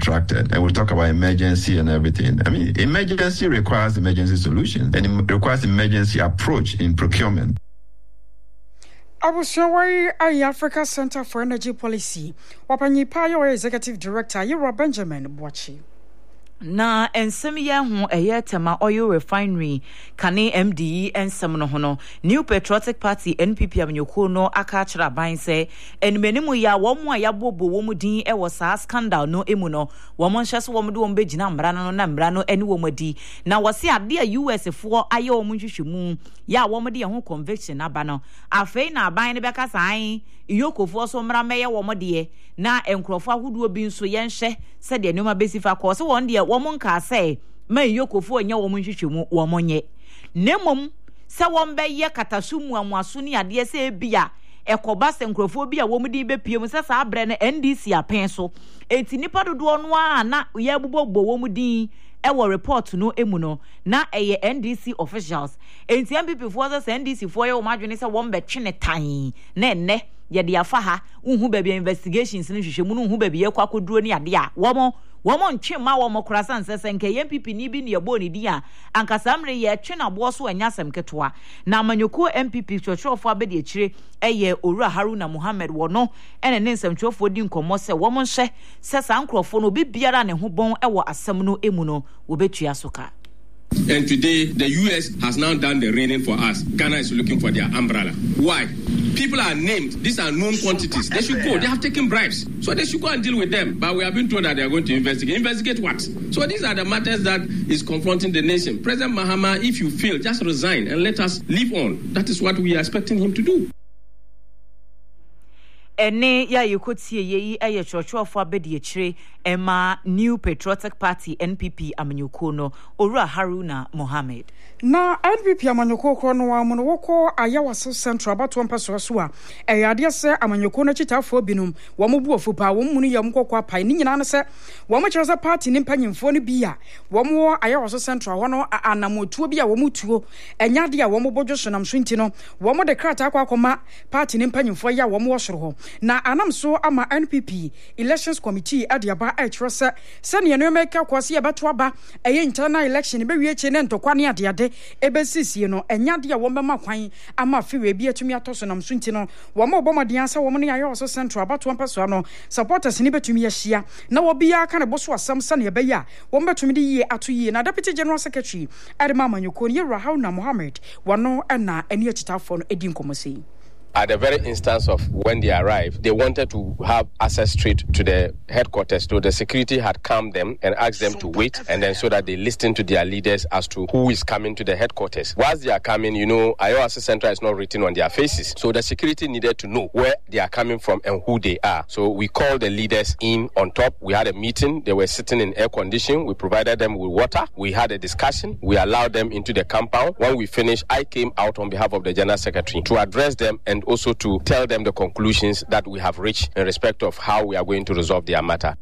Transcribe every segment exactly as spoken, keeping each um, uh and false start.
contracted, and we talk about emergency and everything. I mean, emergency requires emergency solutions, and it requires emergency approach in procurement. Abushawai ay Africa Center for Energy Policy. Wapanyi Payo Executive Director Yura Benjamin Bwachi. Na ensem ye ho eye tema oil refinery kane M D E ensem no hono New Patriotic Party N P P amnyoko no aka kira ban se enmenimu ya womu a yabobo womu din e wo sa scandal no emu no womu nhyeso womu de womu begina mbra no na mbra no ene womu di na wose ade a U S fo aye womu nhwehwemu ya womu de ho conviction aba no afei na ban ne beka san iyokofo so mra meye womu de na enkrofo ahuduo bi nso yenhye se de enuma besifa ko se won de womu nka se ma iyokofo nya womu nhwehwemu womu nye nemom se won be ye katasumu amuaso ni ade se bia ekoba se nkrofo bi a womu di be piem se sa abre ne N D C apen so enti nipa dodo no a na ye bobogbo womu din ewo report no emu no na eye N D C officials enti M P P for se N D C for ye wo madwene se won be twene tan na enne ye de afa ha unhu ba bia investigations ni hwehwemu no unhu ba bia kwa koduro ni ade a womo womo ntwe ma womo krasa nsese nke M P P ni bi ne yebo ni di a ankasa mre ye twe na bo so anya asem ketoa na amanyoko M P P twotwofo abedi akire eye Owura Haruna Mohammed wono ene ne nsamtwofo di nkomo se womo nhye se sankrofo no bi biara ne ho bon ewo asem no emu no wobetua soka. And today, the U S has now done the reading for us. Ghana is looking for their umbrella. Why? People are named. These are known quantities. They should go. They have taken bribes. So they should go and deal with them. But we have been told that they are going to investigate. Investigate what? So these are the matters that is confronting the nation. President Mahama, if you fail, just resign and let us live on. That is what we are expecting him to do. Ene ya yukotie yeyi eye chwochwofo abedi akire ema New Patriotic Party N P P amanyoko no Owura Haruna Mohammed na N P P amanyoko kro no wa mu no woko ayawaso central abato mpaso so a eyade se amanyoko no chitafo binum wo mo buofo pa wo mu no yam kokwa pai ni nyina no se wo mo kire se party ni mpanyimfo no bi a wo mo ayawaso central ho no anamotuo bi a wo mo tuo enyade a wo mo bodwoso nam so nti no wo mo de krata akwa akoma party ni mpanyimfo ya wo mo wo soro ho na anam so ama N P P elections committee adiaba a trose se ne no make kwase yebeto aba eye internal election be wie che ne ntokwa ne adeade ebesisie no enyade a wo bema kwan ama fiwe bi atumi atoso nam so nti no wo ma obomaden asa wo ne yayo so central abato ampaso no supporters ni betumi yahia na wo bia ka ne boso asam sa ne be ya wo betumi de yie ato yie na deputy general secretary Edema Manyoko ne Rahuna Mohammed wono na eni achitafo no edi nkomosei. At the very instance of when they arrived, they wanted to have access straight to the headquarters. So the security had calmed them and asked them to wait, and then so that they listened to their leaders as to who is coming to the headquarters. Whilst they are coming, you know, Ayawaso Central is not written on their faces. So the security needed to know where they are coming from and who they are. So we called the leaders in on top. We had a meeting. They were sitting in air conditioning. We provided them with water. We had a discussion. We allowed them into the compound. When we finished, I came out on behalf of the General Secretary to address them and also to tell them the conclusions that we have reached in respect of how we are going to resolve their matter.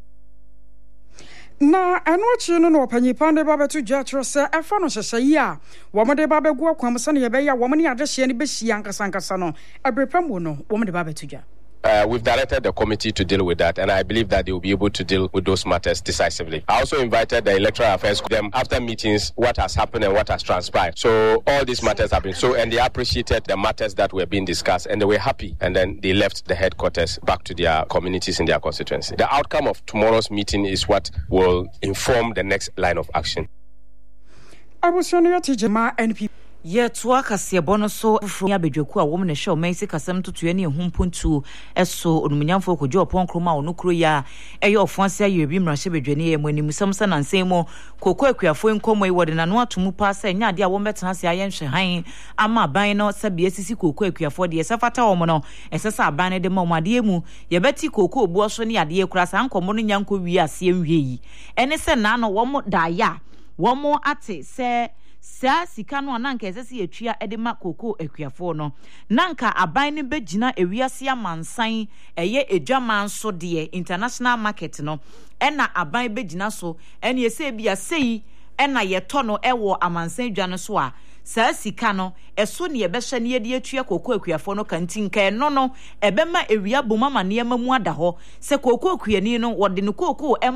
Na anochi no no panyipande baba to jatro se efa no hyehye yi a wo mo de baba gu akwam se ne ye be ya wo mo ne adehye ne be hia nkasa nkasa no ebrepam no wo mo de baba to ja. Uh, we've directed the committee to deal with that, and I believe that they will be able to deal with those matters decisively. I also invited the electoral affairs them after meetings, what has happened and what has transpired. So all these matters have been so, and they appreciated the matters that were being discussed, and they were happy. And then they left the headquarters back to their communities in their constituency. The outcome of tomorrow's meeting is what will inform the next line of action. I was on your teacher, ma N P P. Ye toa kase bono so fro ya bedwaku a wo ne hye o mensi kasam tutu ne ehumpuntu eso onumunyamfo kojo opon a onukro ya eye ofonse aye bi mrahye bedwane ye manim samsa na nsem mo kokko akuafo nkomo yi wode na no atomu pa sa nya de a wo metena se aye nhwe han ama ban no sabe asisi kokko akuafo de sefata wo mo no esesa aban ne de ma omade mu ye beti kokko obuo so ne ade ekura sa nkomo no nyanko wi ase enwie yi ene se na no wo mo da ya wo mo ate se sa sika no ananka esese yetua edema koko akuafo no nanka aban ne begina ewiase amansan eye edwaman so de international market no ena aban begina so ene ese bia sei ena yeto no ewo amansan dwa no so a sa sika no eso ne yebehye ne yede atua koko akuafo no kantinka no no ebema ewia bomama ne yema mu ada ho se koko akuani no wode ne koko